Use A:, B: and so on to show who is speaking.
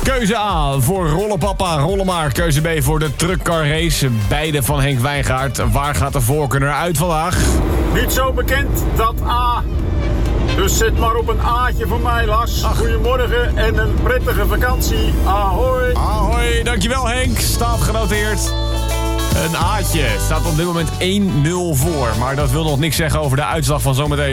A: Keuze A voor Rollenpapa, Rollenmaar. Keuze B voor de Truckcar Race. Beide van Henk Wijngaard. Waar gaat de voorkeur naar uit vandaag?
B: Niet zo bekend, dat A. Dus zet maar op een A'tje voor mij, Lars. Goedemorgen en een prettige vakantie. Ahoy.
A: Ahoy, dankjewel Henk. Staat genoteerd. Een A'tje. Staat op dit moment 1-0 voor. Maar dat wil nog niks zeggen over de uitslag van zometeen.